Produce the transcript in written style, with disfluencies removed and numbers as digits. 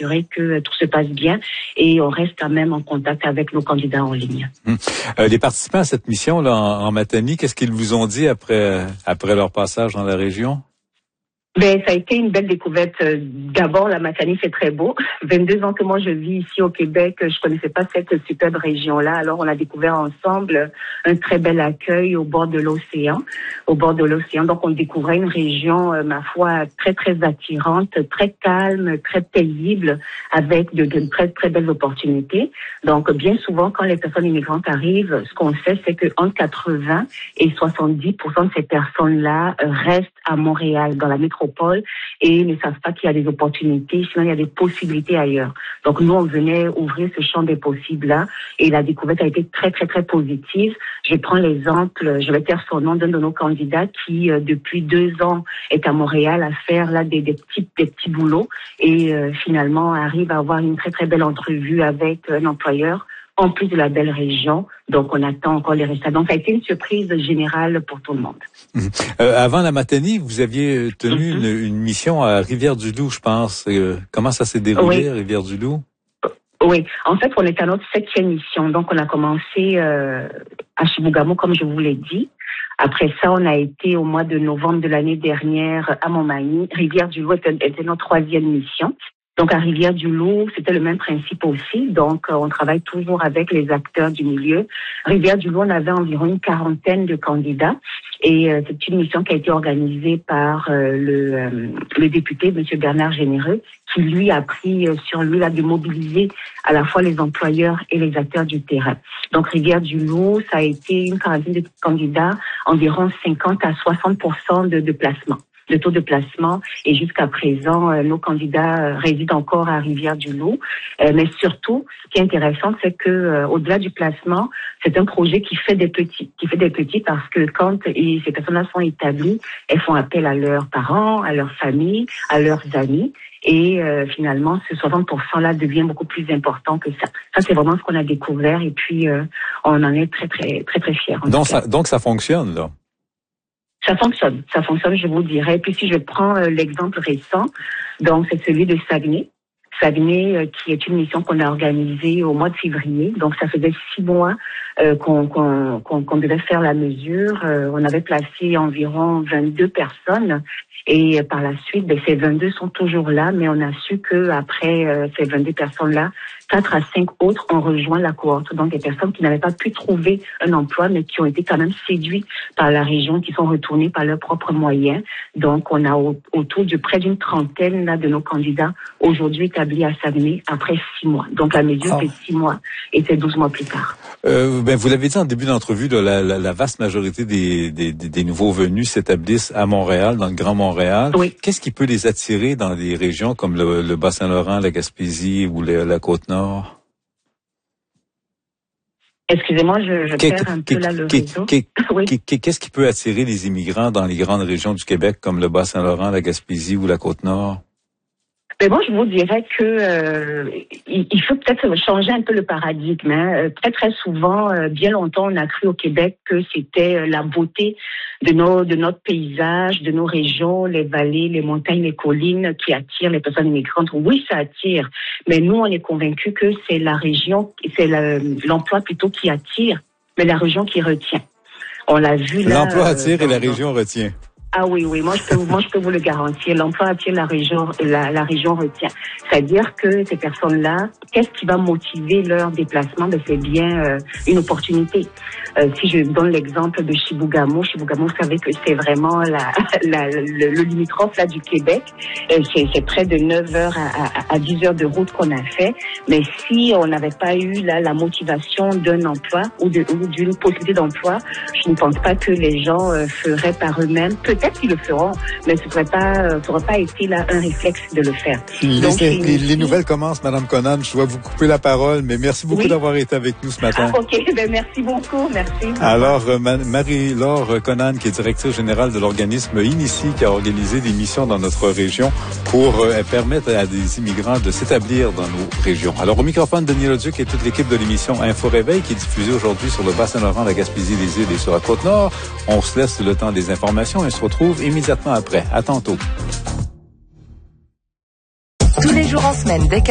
s'assurer que tout se passe bien et on reste quand même en contact avec nos candidats en ligne. Les participants à cette mission là en Matanie, qu'est-ce qu'ils vous ont dit après leur passage dans la région? Ben, ça a été une belle découverte. D'abord, la Matanie, c'est très beau. 22 ans que moi je vis ici au Québec, je connaissais pas cette superbe région-là. Alors, on a découvert ensemble un très bel accueil au bord de l'océan. Donc, on découvrait une région, ma foi, très, très attirante, très calme, très paisible, avec de très, très belles opportunités. Donc, bien souvent, quand les personnes immigrantes arrivent, ce qu'on sait, c'est que entre 80 et 70% de ces personnes-là restent à Montréal, dans la métropole, et ne savent pas qu'il y a des opportunités, sinon il y a des possibilités ailleurs. Donc nous, on venait ouvrir ce champ des possibles-là, et la découverte a été très, très, très positive. Je prends l'exemple, je vais faire son nom d'un de nos candidats qui, depuis 2 ans, est à Montréal à faire là des petits boulots, et finalement arrive à avoir une très, très belle entrevue avec un employeur, en plus de la belle région. Donc, on attend encore les résultats. Donc, ça a été une surprise générale pour tout le monde. Avant la Matanie, vous aviez tenu une mission à Rivière-du-Loup, je pense. Comment ça s'est déroulé à Rivière-du-Loup? Oui, en fait, on est à notre 7e mission. Donc, on a commencé à Chibougamau, comme je vous l'ai dit. Après ça, on a été au mois de novembre de l'année dernière à Montmagny. Rivière-du-Loup était notre 3e mission. Donc, à Rivière-du-Loup, c'était le même principe aussi. Donc, on travaille toujours avec les acteurs du milieu. Rivière-du-Loup, on avait environ une 40aine de candidats. Et c'est une mission qui a été organisée par le député, M. Bernard Généreux, qui lui a pris sur lui là de mobiliser à la fois les employeurs et les acteurs du terrain. Donc, Rivière-du-Loup, ça a été une 40aine de candidats, environ 50 à 60% de placement. Le taux de placement, et jusqu'à présent, nos candidats résident encore à Rivière-du-Loup. Mais surtout, ce qui est intéressant, c'est que au-delà du placement, c'est un projet qui fait des petits parce que quand ces personnes-là sont établies, elles font appel à leurs parents, à leurs familles, à leurs amis. Et finalement, ce 60%-là devient beaucoup plus important que ça. Ça, c'est vraiment ce qu'on a découvert, et puis on en est très, très, très, très fiers. Donc, ça fonctionne, là. Ça fonctionne, je vous dirais. Puis si je prends l'exemple récent, donc c'est celui de Saguenay. Saguenay, qui est une mission qu'on a organisée au mois de février. Donc ça faisait 6 mois qu'on devait faire la mesure. On avait placé environ 22 personnes. Et par la suite, ces 22 sont toujours là, mais on a su que après ces 22 personnes-là, 4 à 5 autres ont rejoint la cohorte. Donc des personnes qui n'avaient pas pu trouver un emploi, mais qui ont été quand même séduits par la région, qui sont retournés par leurs propres moyens. Donc on a autour de près d'une trentaine là de nos candidats aujourd'hui établis à Saguenay après 6 mois. Donc la mesure fait 6 mois et c'est 12 mois plus tard. Vous l'avez dit en début d'entrevue, la vaste majorité des nouveaux venus s'établissent à Montréal, dans le Grand Montréal. Oui. Qu'est-ce qui peut les attirer dans des régions comme le Bas-Saint-Laurent, la Gaspésie ou la Côte-Nord? Excusez-moi, je perds un peu là le réseau. Oui. Qu'est-ce qui peut attirer les immigrants dans les grandes régions du Québec comme le Bas-Saint-Laurent, la Gaspésie ou la Côte-Nord? Mais moi, je vous dirais que il faut peut-être changer un peu le paradigme. Hein. Très souvent, bien longtemps, on a cru au Québec que c'était la beauté de notre paysage, de nos régions, les vallées, les montagnes, les collines qui attirent les personnes immigrantes. Oui, ça attire, mais nous, on est convaincus que c'est la région, c'est l'emploi plutôt qui attire, mais la région qui retient. On l'a vu là. L'emploi attire et la région retient. Ah oui, moi je peux vous le garantir. L'emploi attire, la région retient. C'est-à-dire que ces personnes-là, qu'est-ce qui va motiver leur déplacement? C'est bien une opportunité. Si je donne l'exemple de Chibougamau, vous savez que c'est vraiment le limitrophe là du Québec. C'est près de 9 heures à 10 heures de route qu'on a fait. Mais si on n'avait pas eu là la motivation d'un emploi ou d'une possibilité d'emploi, je ne pense pas que les gens feraient par eux-mêmes. Peut-être qu'ils le feront, mais ça n'aurait pas été là un réflexe de le faire. Les nouvelles commencent, Madame Conan. Je dois vous couper la parole, mais merci beaucoup d'avoir été avec nous ce matin. OK, merci beaucoup, merci. Alors, Marie-Laure Conan, qui est directrice générale de l'organisme Inici, qui a organisé des missions dans notre région pour permettre à des immigrants de s'établir dans nos régions. Alors, au microphone, Denis Leduc et toute l'équipe de l'émission Info Réveil, qui est diffusée aujourd'hui sur le Bas-Saint-Laurent, la Gaspésie, les îles et sur la Côte-Nord. On se laisse le temps des informations et se retrouve immédiatement après. À tantôt. Tous les jours en semaine, dès